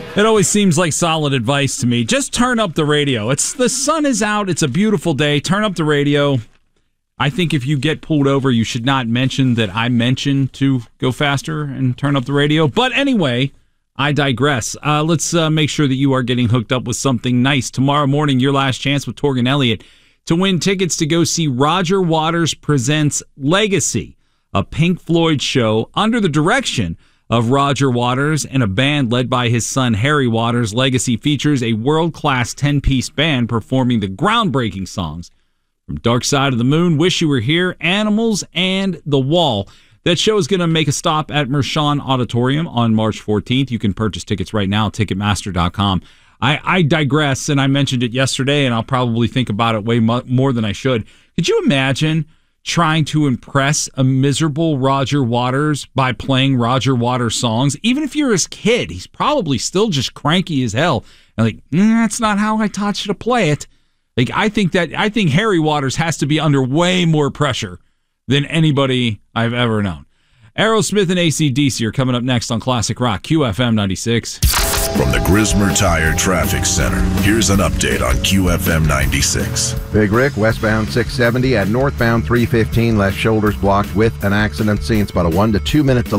It always seems like solid advice to me. Just turn up the radio. The sun is out. It's a beautiful day. Turn up the radio. I think if you get pulled over, you should not mention that I mentioned to go faster and turn up the radio. But anyway, I digress. Let's make sure that you are getting hooked up with something nice. Tomorrow morning, your last chance with Torgan Elliott to win tickets to go see Roger Waters Presents Legacy, a Pink Floyd show under the direction of Roger Waters and a band led by his son Harry Waters. Legacy features a world-class 10-piece band performing the groundbreaking songs from Dark Side of the Moon, Wish You Were Here, Animals, and The Wall. That show is going to make a stop at Mershon Auditorium on March 14th. You can purchase tickets right now at Ticketmaster.com. I digress, and I mentioned it yesterday, and I'll probably think about it way more than I should. Could you imagine trying to impress a miserable Roger Waters by playing Roger Waters songs? Even if you're his kid, he's probably still just cranky as hell. And like, that's not how I taught you to play it. Like, I think Harry Waters has to be under way more pressure than anybody I've ever known. Aerosmith and AC/DC are coming up next on Classic Rock, QFM 96. From the Grismer Tire Traffic Center, here's an update on QFM 96. Big Rick, westbound 670 at northbound 315, left shoulders blocked with an accident scene. It's about a 1 to 2 minute delay.